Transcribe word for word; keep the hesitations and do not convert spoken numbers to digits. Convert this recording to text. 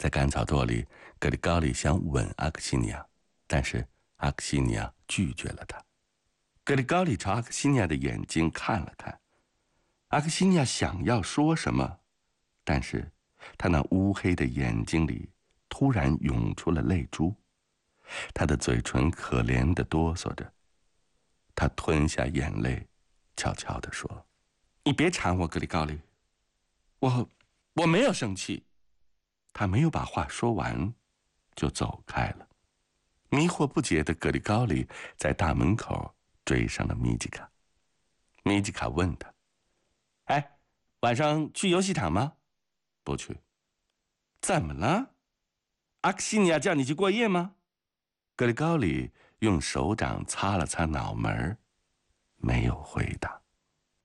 在干草垛里，格里高里想吻阿克西尼亚，但是阿克西尼亚拒绝了他。格里高里朝阿克西尼亚的眼睛看了看，阿克西尼亚想要说什么，但是他那乌黑的眼睛里突然涌出了泪珠，他的嘴唇可怜地哆嗦着。他吞下眼泪，悄悄地说：“你别缠我，格里高里，我我没有生气。”他没有把话说完，就走开了。迷惑不解的格里高里在大门口追上了米吉卡。米吉卡问他：“哎，晚上去游戏场吗？”“不去。”“怎么了？阿克西尼亚叫你去过夜吗？”格里高里用手掌擦了擦脑门，没有回答。